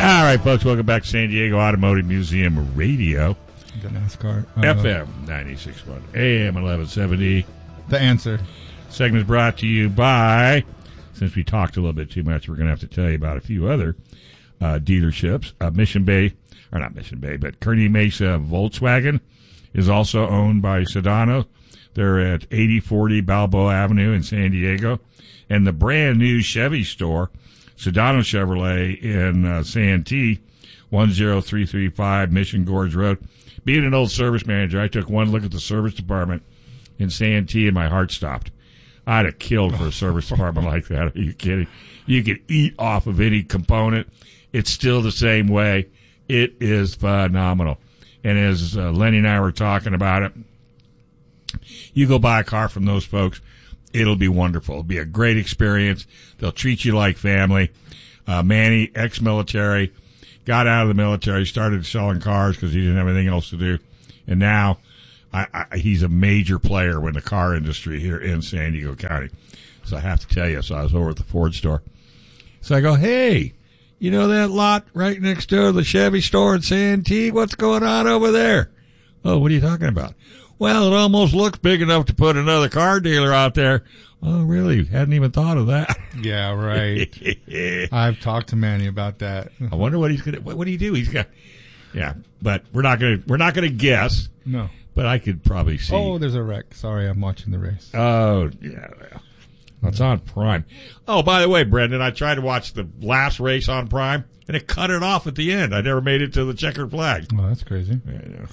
All right, folks, welcome back to San Diego Automotive Museum Radio. The NASCAR. FM 96.1, AM 1170. The answer. Segment is brought to you by, since we talked a little bit too much, we're going to have to tell you about a few other dealerships. Mission Bay, or not Mission Bay, but Kearney Mesa Volkswagen is also owned by Sedano. They're at 8040 Balboa Avenue in San Diego. And the brand new Chevy store, Sedano Chevrolet in Santee, 10335 Mission Gorge Road. Being an old service manager, I took one look at the service department in Santee and my heart stopped. I'd have killed for a service department like that. Are you kidding? You could eat off of any component. It's still the same way. It is phenomenal. And as Lenny and I were talking about it, you go buy a car from those folks, it'll be wonderful. It'll be a great experience. They'll treat you like family. Manny, ex-military, got out of the military, started selling cars because he didn't have anything else to do. And now he's a major player in the car industry here in San Diego County. So I have to tell you, so I was over at the Ford store. So I go, hey, you know that lot right next door to the Chevy store in Santee? What's going on over there? Oh, what are you talking about? Well, it almost looks big enough to put another car dealer out there. Oh, really? Hadn't even thought of that. Yeah, right. I've talked to Manny about that. I wonder what he's gonna. What do you do? He's got. Yeah, but we're not gonna guess. No. But I could probably see. Oh, there's a wreck. Sorry, I'm watching the race. Oh, yeah. That's on Prime. Oh, by the way, Brendan, I tried to watch the last race on Prime, and it cut it off at the end. I never made it to the checkered flag. Oh, that's crazy. Yeah.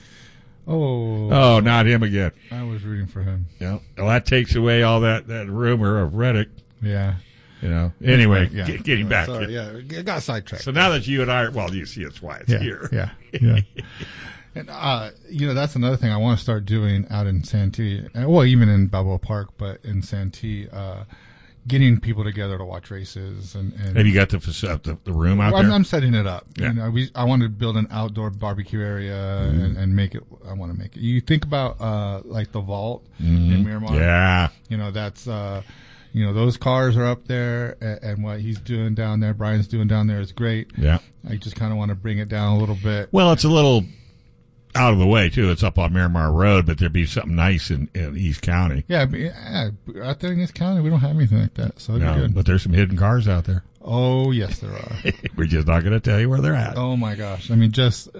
Oh, not him again. I was rooting for him. Yeah. Well, that takes away all that rumor of Reddick. Yeah. You know. Anyway, yeah. Getting back. Sorry, yeah, it got sidetracked. So now that you and I are, well, you see, it's why it's here. Yeah. And, that's another thing I want to start doing out in Santee. Well, even in Balboa Park, but in Santee, getting people together to watch races. And have you got the room out there? I'm setting it up. Yeah. I want to build an outdoor barbecue area and make it. I want to make it. You think about like the Vault in Miramar. Yeah. That's those cars are up there, and what he's doing down there, Brian's doing down there is great. Yeah. I just kind of want to bring it down a little bit. Well, it's a little out of the way too. It's up on Miramar Road, but there'd be something nice in East County. Yeah, out there in East County, we don't have anything like that, so it'd be good. But there's some hidden cars out there. Oh yes, there are. We're just not going to tell you where they're at. Oh my gosh! I mean,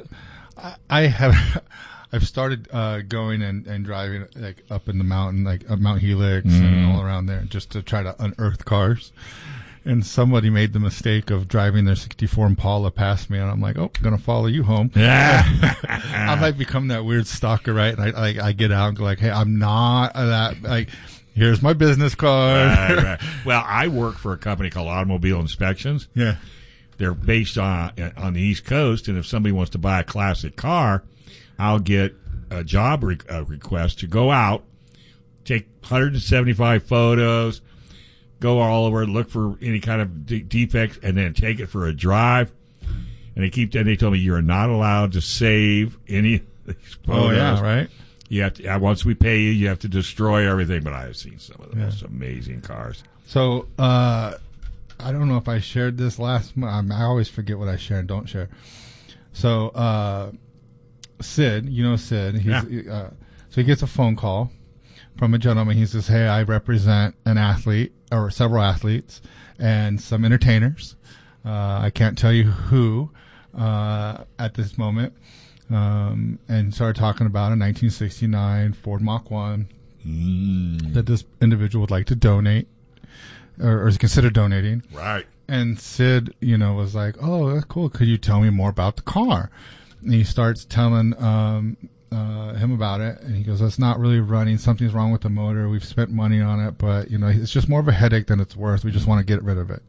I've started going and driving like up in the mountain, like up Mount Helix and all around there, just to try to unearth cars. And somebody made the mistake of driving their 64 Impala past me, and I'm like, oh, I'm going to follow you home. Yeah. I might become that weird stalker, right? And I get out and go like, hey, I'm not that, like, here's my business card. Right. Well, I work for a company called Automobile Inspections. Yeah. They're based on the East Coast, and if somebody wants to buy a classic car, I'll get a job request to go out, take 175 photos, go all over, look for any kind of defects, and then take it for a drive. And they told me you're not allowed to save any of these photos. Oh yeah, right. You have to, once we pay you, you have to destroy everything. But I have seen some of the most amazing cars. So I don't know if I shared this last month. I always forget what I share and don't share. So Sid, Sid. So he gets a phone call from a gentleman. He says, hey, I represent an athlete or several athletes and some entertainers. I can't tell you who at this moment. And started talking about a 1969 Ford Mach 1 that this individual would like to donate or is considered donating. Right. And Sid, was like, oh, that's cool. Could you tell me more about the car? And he starts telling him about it, and he goes, it's not really running. Something's wrong with the motor. We've spent money on it, but it's just more of a headache than it's worth. We just want to get rid of it.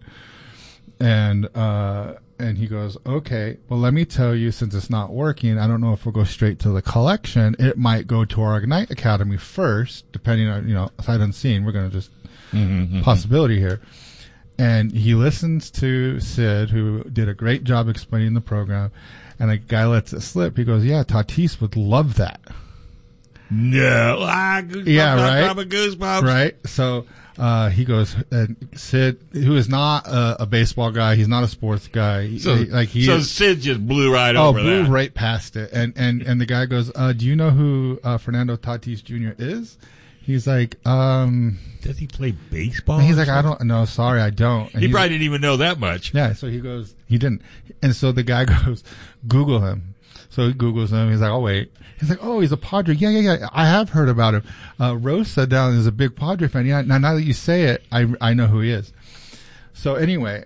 And he goes, okay, well, let me tell you, since it's not working, I don't know if we'll go straight to the collection. It might go to our Ignite Academy first, depending on, sight unseen. We're going to just possibility here. And he listens to Sid, who did a great job explaining the program. And a guy lets it slip. He goes, yeah, Tatis would love that. No. Goosebumps. Yeah, right. I'm goosebumps. Right. So he goes, Sid, who is not a baseball guy, he's not a sports guy. So Sid just blew right over that. Blew right past it. And the guy goes, do you know who Fernando Tatis Jr. is? He's like, does he play baseball? He's like, I don't know. Sorry, I don't. And he probably didn't even know that much. Yeah. So he goes, he didn't. And so the guy goes, Google him. So he Googles him. He's like, oh, wait. He's like, oh, he's a Padre. Yeah. I have heard about him. Rosa down is a big Padre fan. Yeah. Now that you say it, I know who he is. So anyway,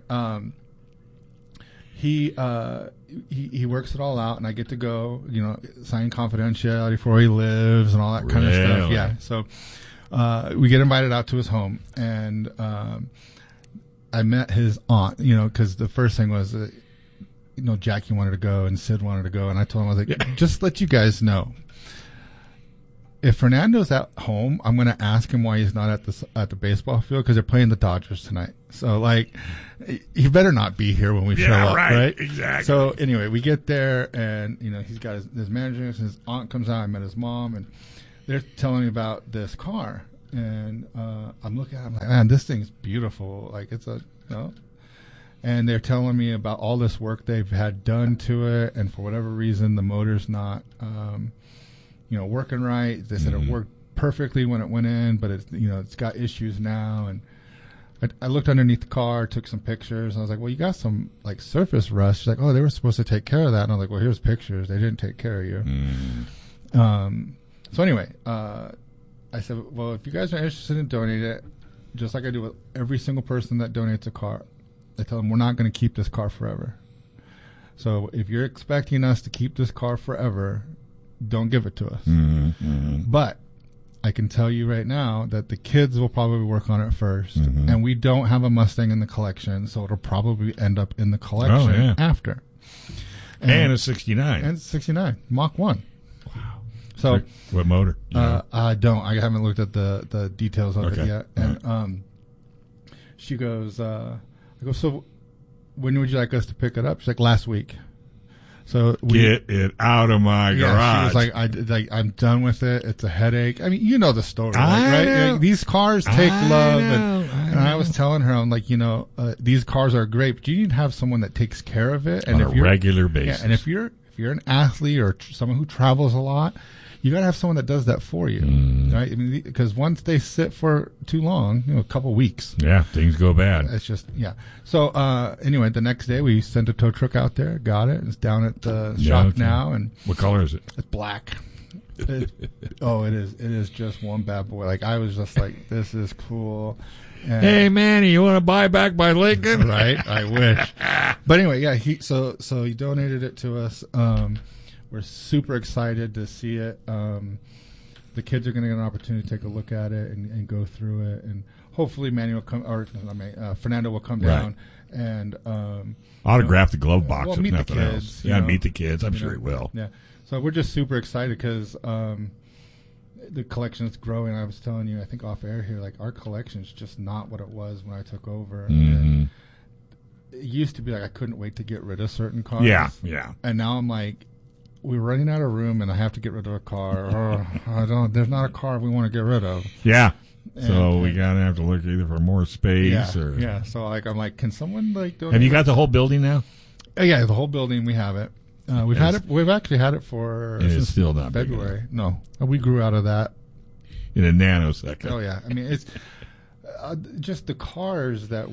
he works it all out, and I get to go, sign confidentiality for where he lives and all that kind of stuff. Yeah. So we get invited out to his home, and I met his aunt, because the first thing was, Jackie wanted to go and Sid wanted to go, and I told him, I was like, just let you guys know, if Fernando's at home, I'm going to ask him why he's not at the baseball field, because they're playing the Dodgers tonight. So, he better not be here when we show up, right? Exactly. So, anyway, we get there, and, he's got his manager, and his aunt comes out. I met his mom, and they're telling me about this car. And I'm looking at it, I'm like, man, this thing's beautiful. It's a, And they're telling me about all this work they've had done to it, and for whatever reason, the motor's not, working right. They said it worked perfectly when it went in, but it's got issues now. And I looked underneath the car, took some pictures, and I was like, well, you got some surface rust. She's like, oh, they were supposed to take care of that. And I was like, well, here's pictures. They didn't take care of you. So anyway, I said, well, if you guys are interested in donating it, just like I do with every single person that donates a car, I tell them we're not going to keep this car forever. So if you're expecting us to keep this car forever, don't give it to us. But I can tell you right now that the kids will probably work on it first, and we don't have a Mustang in the collection, so it'll probably end up in the collection after. And a 69. And 69. Mach 1. Wow. So what motor? I haven't looked at the details of it yet. And she goes, I go, so when would you like us to pick it up? She's like, last week. So get it out of my garage. She was like, I'm done with it. It's a headache. I mean, you know the story, right? These cars take love, and I was telling her, I'm like, these cars are great, but you need to have someone that takes care of it on a regular basis. Yeah, and if you're an athlete or someone who travels a lot, you got to have someone that does that for you, right? I mean, because once they sit for too long, a couple weeks, things go bad. It's just So anyway, the next day we sent a tow truck out there, got it. It's down at the shop now. And what color is it? It's black. It is. It is just one bad boy. I was just like, this is cool. And hey, Manny, you want to buy back my Lincoln? Right? I wish. But anyway, so he donated it to us. We're super excited to see it. The kids are going to get an opportunity to take a look at it and go through it, and hopefully Fernando will come down and autograph the glove box. Well, meet the kids. Meet the kids. I'm sure he will. Yeah. So we're just super excited because the collection is growing. I was telling you, I think off air here, our collection is just not what it was when I took over. And it used to be I couldn't wait to get rid of certain cars. Yeah. And now I'm like, we're running out of room, and I have to get rid of a car. Or there's not a car we want to get rid of. Yeah. So we gotta have to look either for more space or So I'm like, can someone donate? Have you got the whole building now? Yeah, the whole building. We have it. We've had it. We've actually had it for since still not February. No, we grew out of that in a nanosecond. Oh yeah, I mean it's just the cars that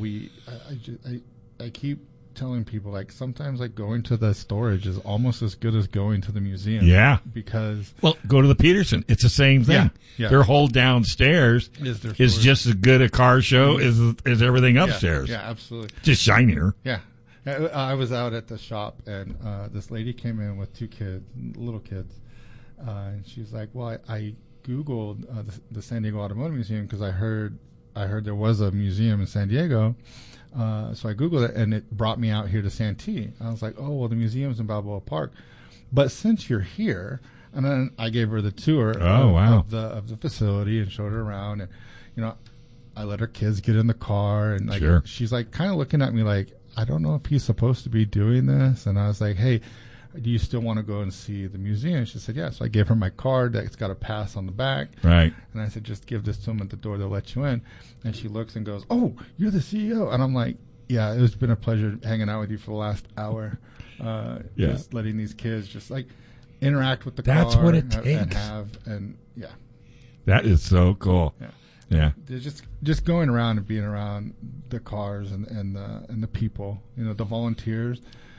I keep telling people sometimes going to the storage is almost as good as going to the museum. Yeah, because go to the Peterson. It's the same thing. Yeah. Their whole downstairs is just as good a car show as everything upstairs. Yeah, absolutely. Just shinier. Yeah. I was out at the shop, and this lady came in with two kids, little kids, and she's like, "Well, I Googled the San Diego Automotive Museum because I heard there was a museum in San Diego." So I Googled it, and it brought me out here to Santee. I was like, oh, well, the museum's in Balboa Park. But since you're here, and then I gave her the tour of the facility and showed her around. And, I let her kids get in the car. And she's kind of looking at me like, I don't know if he's supposed to be doing this. And I was like, hey, do you still want to go and see the museum? She said, yeah. So I gave her my card that's got a pass on the back. Right. And I said, just give this to them at the door. They'll let you in. And she looks and goes, oh, you're the CEO. And I'm like, yeah, it's been a pleasure hanging out with you for the last hour. Just letting these kids just like interact with the car. That's what it takes. And yeah. That is so cool. Yeah. Yeah. They're just going around and being around the cars and the people, the volunteers.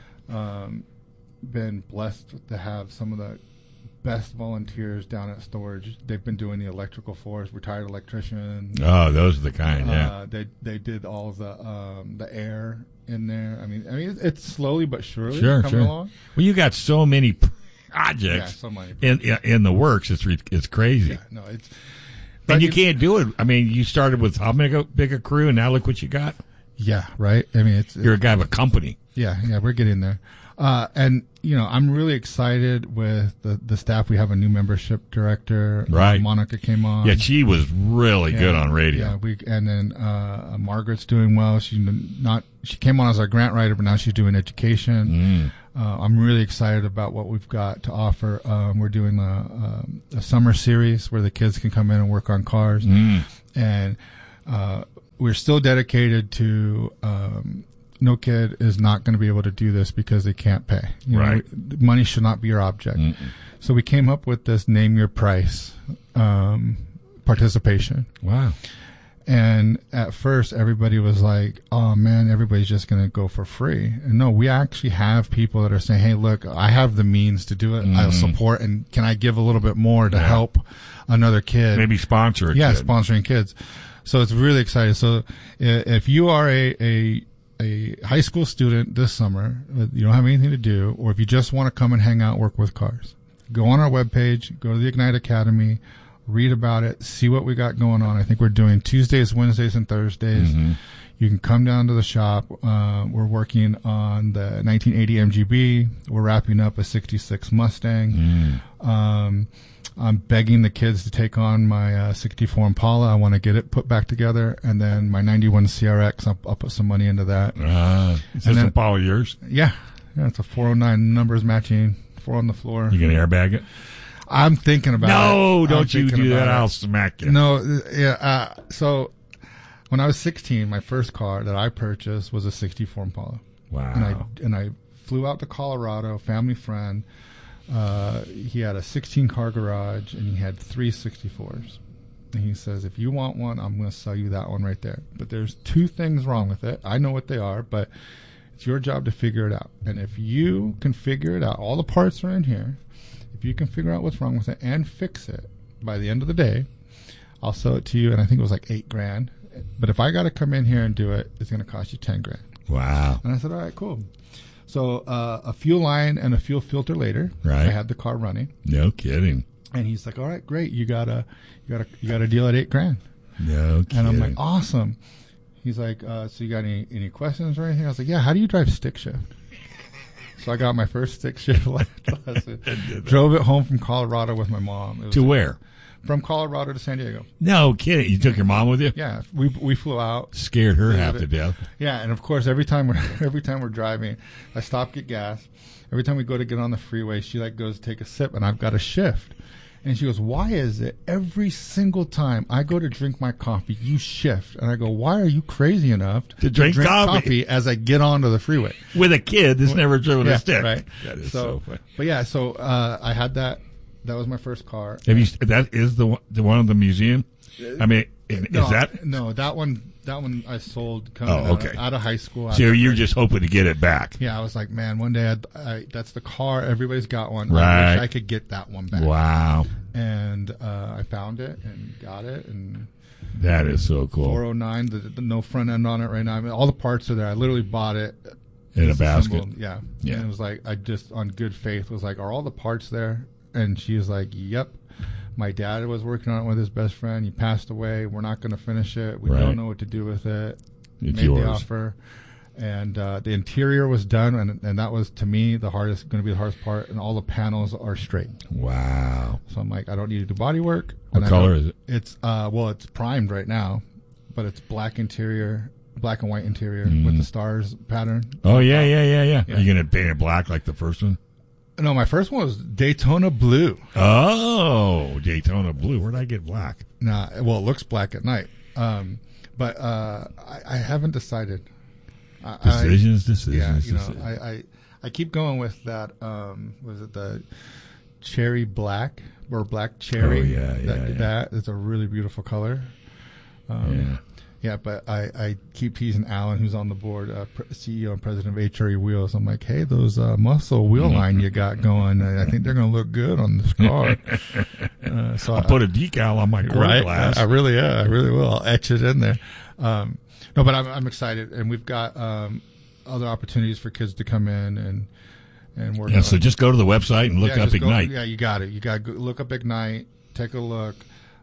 Been blessed to have some of the best volunteers down at storage. They've been doing the electrical force, retired electrician. Oh, those are the kind. Yeah. They did all of the air in there. I mean, it's slowly but surely coming along. Well, you got so many projects in the works. It's crazy. Yeah, no, it's. And you can't do it. I mean, you started with how big a crew, and now look what you got. Yeah, right. I mean, you're a guy of a company. Yeah, we're getting there. And I'm really excited with the staff. We have a new membership director. Right. Monica came on. Yeah, she was really good on radio. Yeah, and then Margaret's doing well. She came on as our grant writer, but now she's doing education. I'm really excited about what we've got to offer. We're doing a summer series where the kids can come in and work on cars. And we're still dedicated to no kid is not going to be able to do this because they can't pay. Money should not be your object. So we came up with this name your price participation. Wow. And at first everybody was like, oh man, everybody's just going to go for free. And no, we actually have people that are saying, hey, look, I have the means to do it. I'll support. And can I give a little bit more to help another kid? Maybe sponsor a kid. Yeah, sponsoring kids. So it's really exciting. So if you are a high school student this summer, you don't have anything to do, or if you just want to come and hang out, work with cars, go on our webpage, go to the Ignite Academy, read about it, see what we got going on. I think we're doing Tuesdays, Wednesdays, and Thursdays. You can come down to the shop. We're working on the 1980 MGB. We're wrapping up a 66 Mustang. I'm begging the kids to take on my 64 Impala. I want to get it put back together. And then my 91 CRX, I'll put some money into that. Is this Impala yours? Yeah. It's a 409 numbers matching, 4 on the floor. You going to airbag it? I'm thinking about it. No, don't you do that. I'll smack you. No, yeah. So when I was 16, my first car that I purchased was a 64 Impala. Wow. And I flew out to Colorado, family friend. He had a 16-car garage, and he had 3 64s. And he says, if you want one, I'm going to sell you that one right there. But there's 2 things wrong with it. I know what they are, but it's your job to figure it out. And if you can figure it out, all the parts are in here. If you can figure out what's wrong with it and fix it by the end of the day, I'll sell it to you. And I think it was like $8,000. But if I got to come in here and do it, it's going to cost you $10,000. Wow. And I said, all right, cool. So a fuel line and a fuel filter later. Right. I had the car running. No kidding. And he's like, all right, great. You got a deal at $8,000. No kidding. And I'm like, awesome. He's like, so you got any questions or anything? I was like, yeah. How do you drive stick shift? So I got my first stick shift lesson. Drove it home from Colorado with my mom. To where? From Colorado to San Diego. No kidding. You took your mom with you? Yeah, we flew out. Scared her half to death. Yeah, and of course every time we're driving, I stop, get gas. Every time we go to get on the freeway, she goes to take a sip, and I've got to shift. And she goes, why is it every single time I go to drink my coffee, you shift? And I go, why are you crazy enough to drink coffee as I get onto the freeway? With a kid that's never driven a stick. Right. That is so funny. But yeah, so I had that. That was my first car. That is the one in the museum? I mean, is that? No, that one I sold out of high school. So you're just hoping to get it back. Yeah, I was like, man, one day that's the car. Everybody's got one. Right. I wish I could get that one back. Wow. And I found it and got it. And that is so cool. 409, the no front end on it right now. I mean, all the parts are there. I literally bought it. In a basket. Yeah. And it was like, I just, on good faith, was like, are all the parts there? And she was like, yep. My dad was working on it with his best friend. He passed away. We're not going to finish it. We don't know what to do with it. It's made yours. the offer. And the interior was done, and that was, to me, going to be the hardest part. And all the panels are straight. Wow. So I'm like, I don't need to do body work. What color is it? It's it's primed right now, but it's black interior, black and white interior with the stars pattern. Oh, yeah. Are you going to paint it black like the first one? No, my first one was Daytona Blue. Oh, Daytona Blue. Where'd I get black? Nah, well, it looks black at night. But I haven't decided. Decisions. Yeah, I keep going with that. Was it the cherry black or black cherry? Oh, yeah. That is a really beautiful color. Yeah, but I keep teasing Alan, who's on the board, CEO and president of HRE Wheels. I'm like, hey, those muscle wheel line you got going, I think they're going to look good on this car. So I'll put a decal on my quarter glass. I really will. I'll etch it in there. No, but I'm excited, and we've got other opportunities for kids to come in and work. Yeah, so just go to the website and look up Ignite. You got it. You got to look up Ignite. Take a look.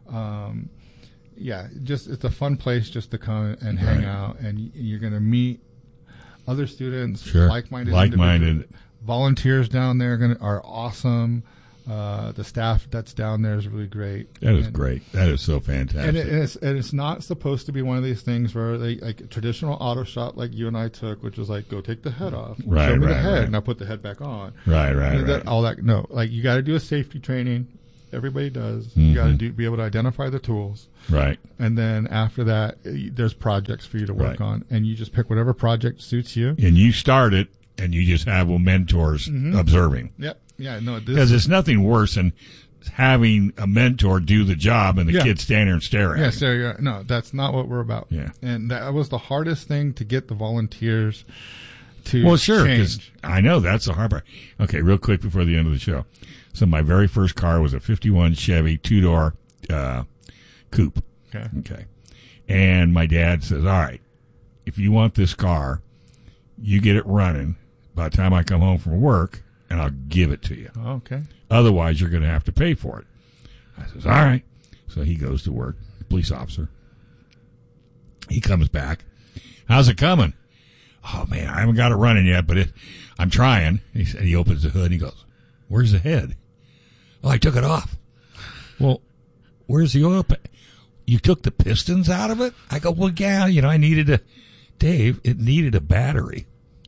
It's a fun place just to come and hang out, and you're going to meet other students, like-minded. Volunteers down there are awesome. The staff that's down there is really great. That is great. That is so fantastic. And it's not supposed to be one of these things where they like a traditional auto shop like you and I took, which was like, go take the head off, show me the head, and I'll put the head back on. All that. No, like you got to do a safety training. Everybody does. Mm-hmm. You got to be able to identify the tools. Right. And then after that, there's projects for you to work on, and you just pick whatever project suits you. And you start it, and you just have mentors observing. Yep. Yeah. No. Because it's nothing worse than having a mentor do the job and the kid stand there and stare at you. No, that's not what we're about. Yeah. And that was the hardest thing to get the volunteers to Well, sure, because I know that's the hard part. Okay, real quick before the end of the show. So my very first car was a 51 Chevy 2-door coupe. Okay. And my dad says, all right, if you want this car, you get it running by the time I come home from work, and I'll give it to you. Okay. Otherwise, you're going to have to pay for it. I says, all right. So he goes to work, police officer. He comes back. How's it coming? Oh, man, I haven't got it running yet, but I'm trying. He opens the hood, and he goes, where's the head? Oh, I took it off. Well, where's the oil? You took the pistons out of it? I go, well, yeah, I needed Dave, it needed a battery.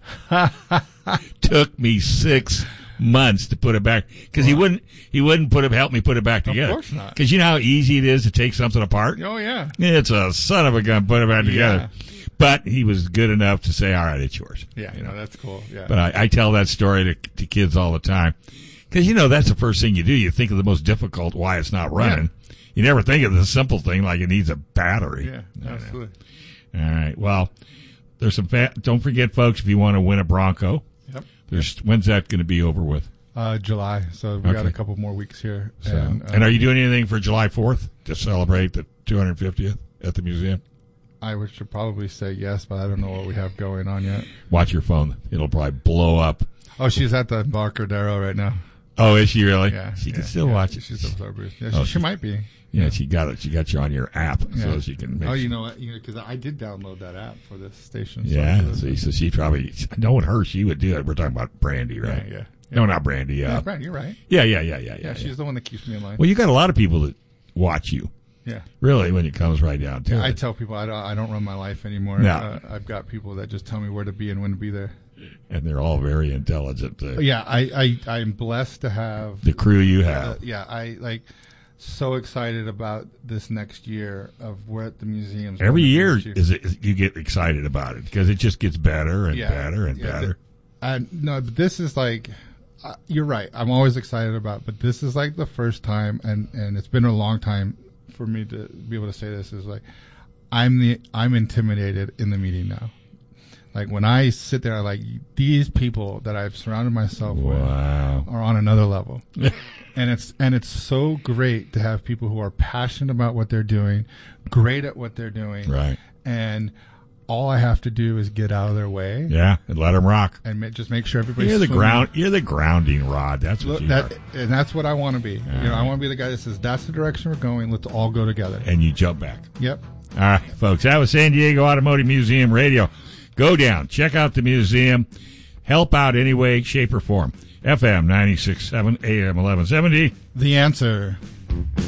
Took me 6 months to put it back because he wouldn't help me put it back together. Of course not. Because you know how easy it is to take something apart? Oh, yeah. It's a son of a gun, put it back together. But he was good enough to say, all right, it's yours. Yeah, that's cool. Yeah. But I tell that story to kids all the time. Because, that's the first thing you do. You think of the most difficult, why it's not running. Yeah. You never think of the simple thing like it needs a battery. Yeah, absolutely. All right. Well, there's some don't forget, folks, if you want to win a Bronco. Yep. When's that going to be over with? July. So we got a couple more weeks here. So, and are you doing anything for July 4th to celebrate the 250th at the museum? I should probably say yes, but I don't know what we have going on yet. Watch your phone. It'll probably blow up. Oh, she's at the Embarcadero right now. Oh, is she really? Yeah. She can still watch it. She's up there, Bruce. Yeah, she might be. Yeah, she got it. She got you on your app so she can make you know what? Because I did download that app for this station. Yeah, so she probably, knowing her, she would do it. We're talking about Brandy, right? Yeah. No, not Brandy. Yeah, Brandy, you're right. Yeah, she's the one that keeps me in line. Well, you got a lot of people that watch you. Yeah. Really, when it comes right down to it. I tell people I don't run my life anymore. No. I've got people that just tell me where to be and when to be there. And they're all very intelligent. Yeah, I'm blessed to have the crew you have. I so excited about this next year of where the museum's every year you get excited about it because it just gets better and better and better. No, but this is like you're right. I'm always excited about, but this is like the first time, and it's been a long time for me to be able to say this. Is like I'm intimidated in the meeting now. Like when I sit there, like these people that I've surrounded myself with are on another level, and it's so great to have people who are passionate about what they're doing, great at what they're doing, right? And all I have to do is get out of their way, and let them rock, and just make sure everybody's You're the grounding rod. That's what you are. And that's what I want to be. I want to be the guy that says that's the direction we're going. Let's all go together. And you jump back. Yep. All right, folks. That was San Diego Automotive Museum Radio. Go down, check out the museum, help out any way, shape, or form. FM 96.7, AM 1170. The Answer.